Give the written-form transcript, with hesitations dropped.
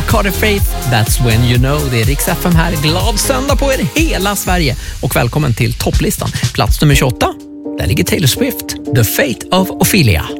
Carter Faith, That's When You Know. Det är Rix FM här. Glad söndag på er hela Sverige. Och välkommen till topplistan. Plats nummer 28, där ligger Taylor Swift, The Fate of Ophelia.